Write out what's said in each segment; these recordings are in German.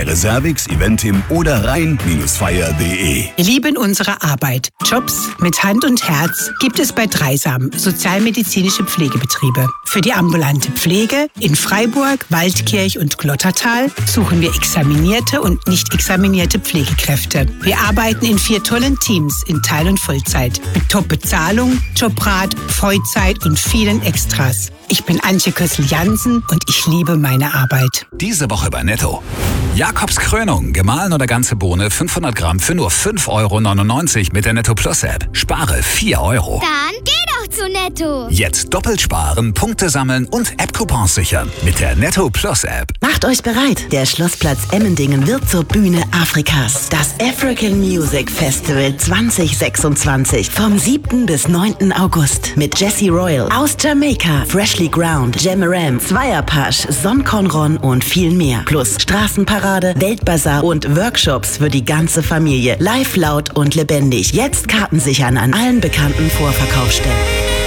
Reservix, Eventim oder rhein-feier.de. Wir lieben unsere Arbeit. Jobs mit Hand und Herz gibt es bei Dreisam, sozialmedizinische Pflegebetriebe. Für die ambulante Pflege in Freiburg, Waldkirch und Glottertal suchen wir examinierte und nicht examinierte Pflegekräfte. Wir arbeiten in 4 tollen Teams in Teil- und Vollzeit mit Top-Bezahlung, Jobrat, Freizeit und vielen Extras. Ich bin Antje Kössel-Jansen und ich liebe meine Arbeit. Diese Woche bei Netto. Jakobs Krönung, gemahlen oder ganze Bohne 500 Gramm für nur 5,99 € mit der Netto Plus App. Spare 4 €. Dann geh doch zu Netto. Jetzt doppelt sparen, Punkte sammeln und App-Coupons sichern mit der Netto Plus App. Macht euch bereit, der Schlossplatz Emmendingen wird zur Bühne Afrikas. Das African Music Festival 2026 vom 7. bis 9. August mit Jesse Royal aus Jamaika, Freshly Ground, Jamaram, Zweierpasch, Son Conron und viel mehr. Plus Straßenparade, Weltbazar und Workshops für die ganze Familie. Live, laut und lebendig. Jetzt Karten sichern an allen bekannten Vorverkaufsstellen.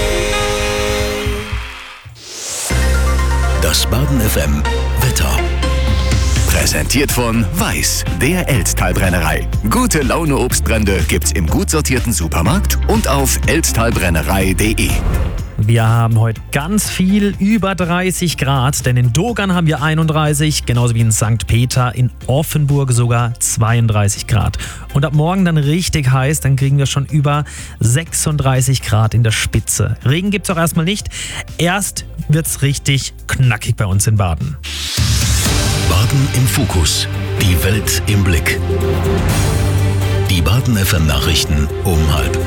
Das Baden FM Wetter. Präsentiert von Weiß, der Elsttalbrennerei. Gute Laune Obstbrände gibt's im gut sortierten Supermarkt und auf elsttalbrennerei.de. Wir haben heute ganz viel über 30 Grad, denn in Dogan haben wir 31, genauso wie in St. Peter, in Offenburg sogar 32 Grad. Und ab morgen dann richtig heiß, dann kriegen wir schon über 36 Grad in der Spitze. Regen gibt's auch erstmal nicht. Erst wird's richtig knackig bei uns in Baden. Baden im Fokus. Die Welt im Blick. Die Baden FM Nachrichten um 12:30.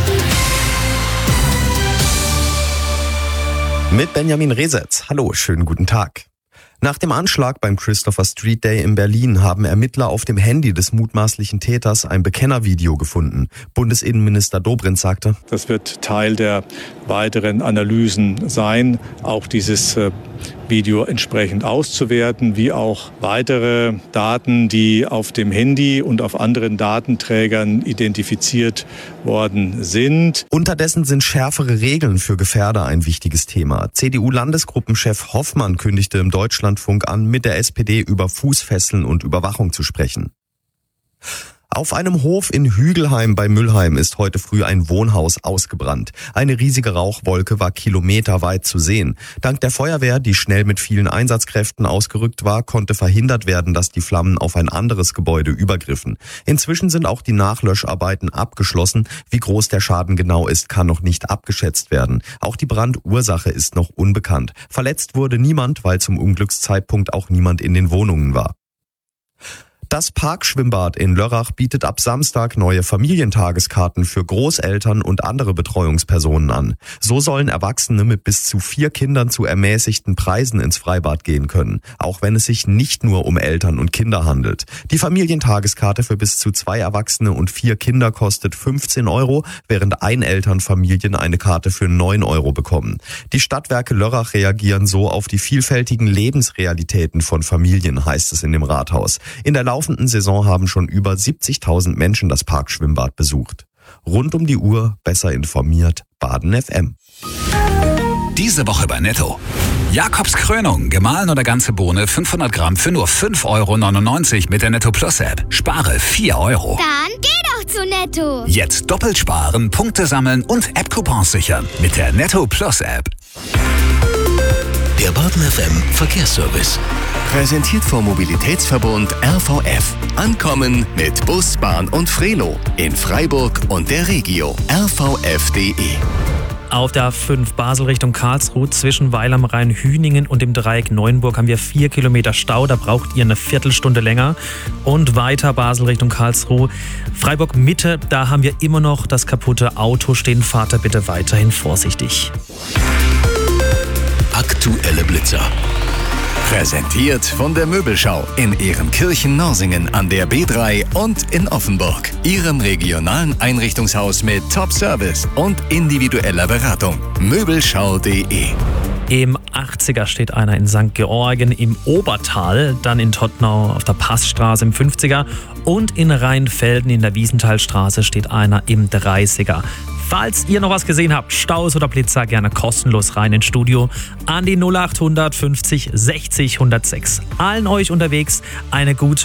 Mit Benjamin Resetz. Hallo, schönen guten Tag. Nach dem Anschlag beim Christopher Street Day in Berlin haben Ermittler auf dem Handy des mutmaßlichen Täters ein Bekennervideo gefunden. Bundesinnenminister Dobrindt sagte: Das wird Teil der weiteren Analysen sein, auch dieses Video entsprechend auszuwerten, wie auch weitere Daten, die auf dem Handy und auf anderen Datenträgern identifiziert worden sind. Unterdessen sind schärfere Regeln für Gefährder ein wichtiges Thema. CDU-Landesgruppenchef Hoffmann kündigte im Deutschlandfunk an, mit der SPD über Fußfesseln und Überwachung zu sprechen. Auf einem Hof in Hügelheim bei Müllheim ist heute früh ein Wohnhaus ausgebrannt. Eine riesige Rauchwolke war kilometerweit zu sehen. Dank der Feuerwehr, die schnell mit vielen Einsatzkräften ausgerückt war, konnte verhindert werden, dass die Flammen auf ein anderes Gebäude übergriffen. Inzwischen sind auch die Nachlöscharbeiten abgeschlossen. Wie groß der Schaden genau ist, kann noch nicht abgeschätzt werden. Auch die Brandursache ist noch unbekannt. Verletzt wurde niemand, weil zum Unglückszeitpunkt auch niemand in den Wohnungen war. Das Parkschwimmbad in Lörrach bietet ab Samstag neue Familientageskarten für Großeltern und andere Betreuungspersonen an. So sollen Erwachsene mit bis zu 4 Kindern zu ermäßigten Preisen ins Freibad gehen können, auch wenn es sich nicht nur um Eltern und Kinder handelt. Die Familientageskarte für bis zu 2 Erwachsene und 4 Kinder kostet 15 €, während Einelternfamilien eine Karte für 9 € bekommen. Die Stadtwerke Lörrach reagieren so auf die vielfältigen Lebensrealitäten von Familien, heißt es in dem Rathaus. In der laufenden Saison haben schon über 70.000 Menschen das Parkschwimmbad besucht. Rund um die Uhr besser informiert, Baden FM. Diese Woche bei Netto. Jakobs Krönung, gemahlen oder ganze Bohne 500 Gramm für nur 5,99 € mit der Netto Plus App. Spare 4 €. Dann geh doch zu Netto. Jetzt doppelt sparen, Punkte sammeln und App-Coupons sichern mit der Netto Plus App. Der Baden FM Verkehrsservice. Präsentiert vom Mobilitätsverbund RVF. Ankommen mit Bus, Bahn und Frelo in Freiburg und der Regio. rvf.de. Auf der A5 Basel Richtung Karlsruhe zwischen Weil am Rhein, Hüningen und dem Dreieck Neuenburg haben wir 4 Kilometer Stau. Da braucht ihr eine Viertelstunde länger. Und weiter Basel Richtung Karlsruhe. Freiburg Mitte, da haben wir immer noch das kaputte Auto stehen. Fahrt da bitte weiterhin vorsichtig. Aktuelle Blitzer. Präsentiert von der Möbelschau in Ehrenkirchen-Norsingen an der B3 und in Offenburg. Ihrem regionalen Einrichtungshaus mit Top-Service und individueller Beratung. Möbelschau.de. Im 80er steht einer in St. Georgen im Obertal, dann in Todtnau auf der Passstraße im 50er und in Rheinfelden in der Wiesenthalstraße steht einer im 30er. Falls ihr noch was gesehen habt, Staus oder Blitzer, gerne kostenlos rein ins Studio an die 0800 50 60 106. Allen euch unterwegs eine gute